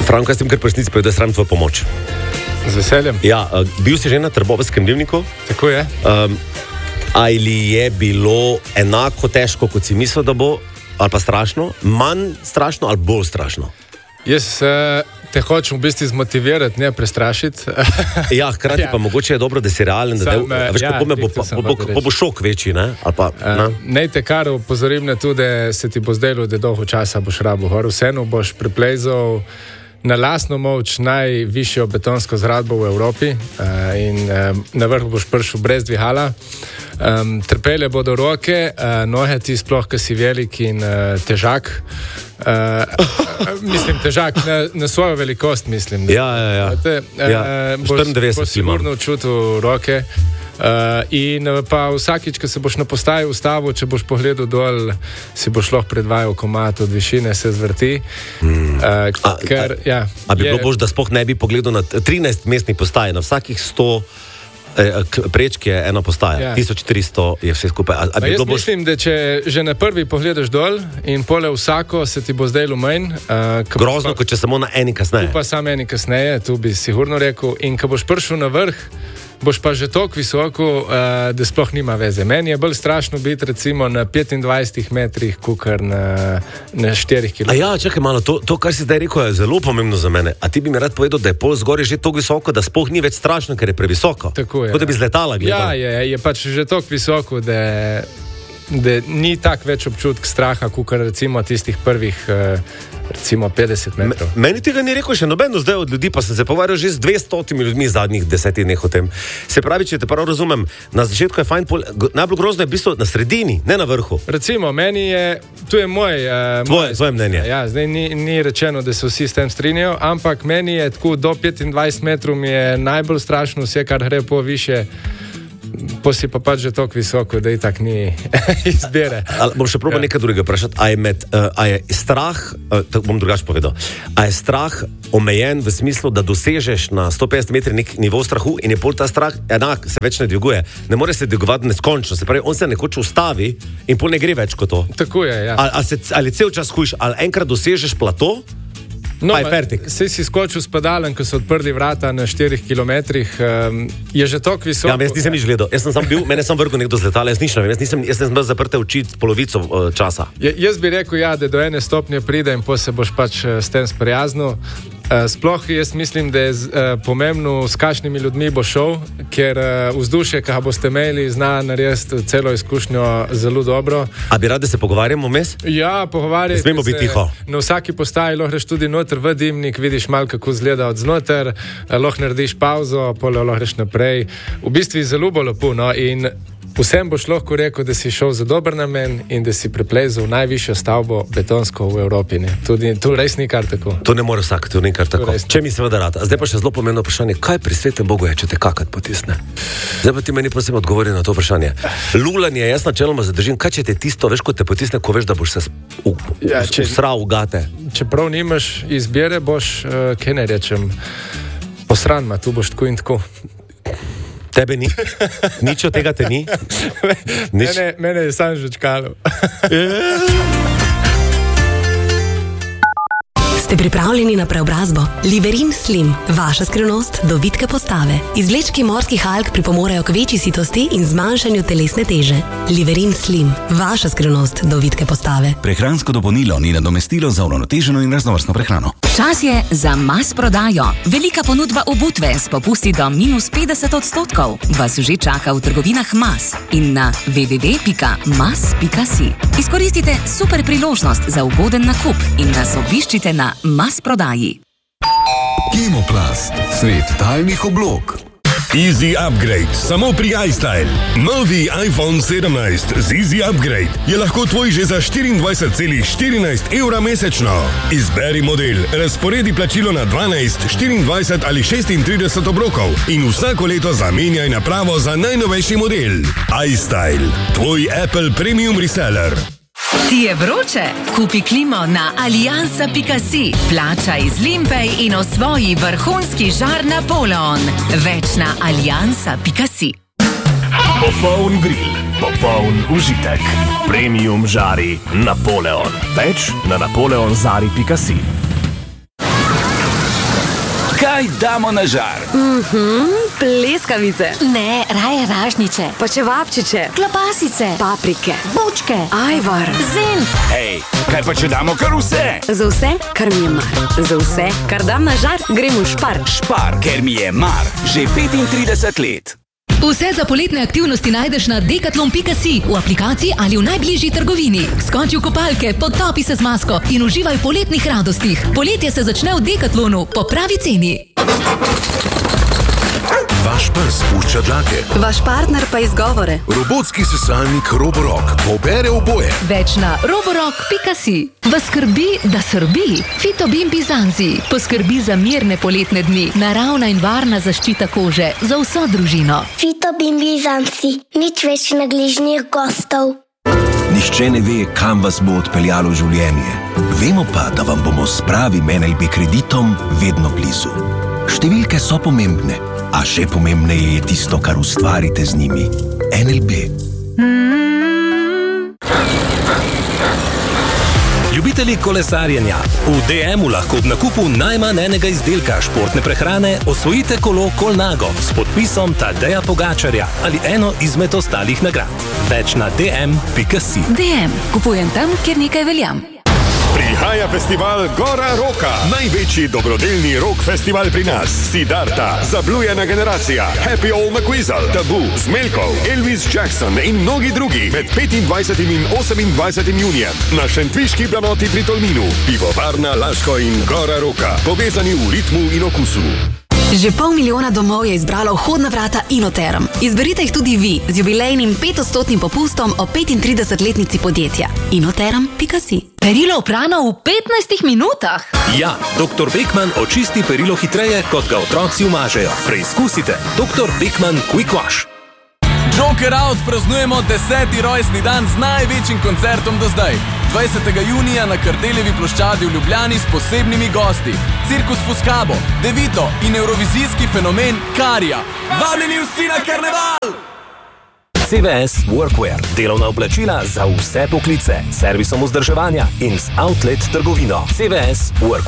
Franko, jaz sem kar resnici povedal, da sram tvojo pomoč. Z veseljem. Ja, bil si že na Trbovskem dnevniku? Tako je. Ali je bilo enako težko, kot si mislil, da bo, ali pa strašno, manj strašno ali bolj strašno? Jaz te hočem v bistvu zmotivirati, ne prestrašiti. Ja, hkrati pa mogoče je dobro, da si realen, da veš, kako bo šok večji, ne? Ne te kar upozorim na to, da se ti bo zdelo, da dolgo časa boš rabo gor. Vseeno boš preplezal na lastno moč najvišjo betonsko zgradbo v Evropi in na vrhu boš prišel brez dvihala. Trpele bodo roke, noge ti sploh, ki si velik in težak. Mislim, težak na svojo velikost, mislim. Ja. Boš sigurno čutil roke. In pa vsakič, ko se boš na postaji ustavil, če boš pogledal dol, si boš lahko predvajal komad od višine, se zvrti. A bi bilo bož, da sploh ne bi pogledal na 13 mestnih postaj, na vsakih 100 prečk je ena postaja, 1400 je vse skupaj. Jaz mislim, da če že na prvi pogledaš dol in pole vsako, se ti bo zdelo manj. Grozno, kot če samo na eni kasneje. Tu pa samo eni kasneje, tu bi sigurno rekel. In ko boš prišel na vrh, boš pa že toliko visoko, da sploh nima veze. Meni je bolj strašno biti recimo na 25 metrih, kukar na 4 km. A ja, čakaj malo, to, kar si zdaj rekel, je zelo pomembno za mene. A ti bi mi rad povedal, da je pol zgoraj že toliko visoko, da sploh ni več strašno, ker je previsoko? Tako je. Kot da bi z letala gledal. Ja, je pač že toliko visoko, da ni tak več občutek straha, kukar recimo tistih prvih recimo 50 metrov. Meni tega ni rekel še noben do zdaj od ljudi, pa sem se pogovarjal že z 200 ljudmi zadnjih 10 dneh o tem. Se pravi, če te prav razumem, na začetku je fajn, najbolj grozno je v bistvu na sredini, ne na vrhu. Recimo, meni je, tu je tvoje mnenje. Ja, zdaj ni rečeno, da se vsi s tem strinjajo, ampak meni je tako do 25 metrov mi je najbolj strašno vse, kar gre po više. Po si pa pač že toliko visoko, da i tak ni izbire. Bom še probal nekaj drugega vprašati. A je strah, bom drugače povedal, a je strah omejen v smislu, da dosežeš na 150 metri nek nivo strahu in je pol ta strah enak, se več ne dviguje. Ne more se dvigovati neskončno, se pravi, on se nekoč ustavi in pol ne gre več kot to. Tako je, ja. Ali cel čas hujiš, ali enkrat dosežeš plato, no, sej si skočil s pedalem, ko so odprli vrata na 4 kilometrih, je že toliko visoko. Ja, jaz nisem nič gledal, jaz sem sam bil, mene sem vrgel nekdo z letala, jaz nisem bil zaprte oči polovico časa. Jaz bi rekel, ja, da do ene stopnje pride in po se boš pač s tem sprijaznil. Sploh jaz mislim, da je pomembno, s kakšnimi ljudmi bo šel, ker vzdušje, ki ga boste imeli, zna narediti celo izkušnjo zelo dobro. A bi rad, da se pogovarjamo vmes? Ja, pogovarjati. Smemo biti tiho. Na vsaki postaji lahko greš tudi noter v dimnik, vidiš malo, kako izgleda od znoter, lahko narediš pauzo, pol lahko greš naprej. V bistvu je zelo lepo, no, in vsem boš lahko rekel, da si šel za dober namen in da si preplezal najvišjo stavbo betonsko v Evropi. Tu res ni kar tako. To ne more vsak, to ni kar tako. Če mi seveda rad. Zdaj pa še zelo pomembno vprašanje, kaj pri svetem Bogu je, če te kakat potisne? Zdaj pa ti meni prosim odgovori na to vprašanje. Lulanje, jaz načeloma zadržim, kaj če te tisto, veš, ko te potisne, ko veš, da boš se usral v gate. Čeprav nimaš izbire, boš, kaj ne rečem, posran, tu boš tako in tako. Tebe ni? Nič od tega te ni? Mene je sam žučkalo. Ste pripravljeni na preobrazbo? Liverin Slim, vaša skrivnost do vitke postave. Izvlečki morskih alg pripomorejo k večji sitosti in zmanjšanju telesne teže. Liverin Slim, vaša skrivnost do vitke postave. Prehransko dopolnilo ni nadomestilo za uravnoteženo in raznovrstno prehrano. Čas je za Mas prodajo. Velika ponudba obutve s popusti do -50% vas že čaka v trgovinah Mas in na www.mas.si. Izkoristite super priložnost za ugoden nakup in nas obiščite na Mas prodaji. Kemoplast, svet talnih oblog. Easy Upgrade, samo pri iStyle. Novi iPhone 17 z Easy Upgrade je lahko tvoj že za 24,14 evra mesečno. Izberi model, razporedi plačilo na 12, 24 ali 36 obrokov in vsako leto zamenjaj napravo za najnovejši model. iStyle, tvoj Apple Premium Reseller. Ti je vroče? Kupi klimo na aliansa.si. Plačaj z Limpej in osvoji vrhunski žar Napoleon. Več na aliansa.si. Popoln grill, popoln užitek. Premium žari Napoleon. Več na napoleonzari.si. kaj damo na žar? Pleskavice. Ne, raje ražniče, Pa čevapčiče. klobasice, Paprike. bučke, Ajvar. zenf. Hej, kaj pa če damo kar vse? Za vse, kar mi je mar. Za vse, kar dam na žar, grem v Špar. Špar, ker mi je mar. Že 35 let. Vse za poletne aktivnosti najdeš na decathlon.si, v aplikaciji ali v najbližji trgovini. Skoči v kopalke, potopi se z masko in uživaj v poletnih radostih. Poletje se začne v Decathlonu po pravi ceni. Vaš pes pušča dlake. Vaš partner pa izgovore. Robotski sesalnik Roborock pobere oboje. Več na roborock.si. Vas skrbi, da srbi. Fitobim Bizanzi poskrbi za mirne poletne dni. Naravna in varna zaščita kože za vso družino. Fitobim Bizanzi, nič več nagližnih gostov. Nihče ne ve, kam vas bo odpeljalo življenje. Vemo pa, da vam bomo s pravim NLB kreditom vedno blizu. Številke so pomembne, a še pomembneje je tisto, kar ustvarite z njimi. NLB. Ljubitelji kolesarjenja, v DM-u lahko ob nakupu najmanj enega izdelka športne prehrane osvojite kolo Colnago s podpisom Tadeja Pogačarja ali eno izmed ostalih nagrad. Več na dm.si. DM. Kupujem tam, kjer nekaj veljam. Prihaja festival Gora Roka, največji dobrodelni rock festival pri nas. Siddharta, Zablujena generacija, Happy All McQuizzle, Tabu, Zmelkov, Elvis Jackson in mnogi drugi med 25. in 28. junijem na šentviški planoti pri Tolminu. Pivovarna Laško in Gora Roka, povezani v ritmu in okusu. Že 500 000 domov je izbralo vhodna vrata Inoterm. Izberite jih tudi vi z jubilejnim 5% popustom o 35-letnici podjetja. Inoterm.si. Perilo oprano v 15 minutah. Ja, dr. Beckman očisti perilo hitreje, kot ga otroci umažejo. Preizkusite. Dr. Beckman Quick Wash. Joker Out praznujemo 10. rojstni dan z največjim koncertom do zdaj. 20. junija na Kardeljevi ploščadi v Ljubljani s posebnimi gosti. Cirkus Fuscabo, Devito in evrovizijski fenomen Karija. Vabljeni vsi na karneval! CVS Workwear. Delovna oblačila za vse poklice. Servisom vzdrževanja in z outlet trgovino. CVS Workwear.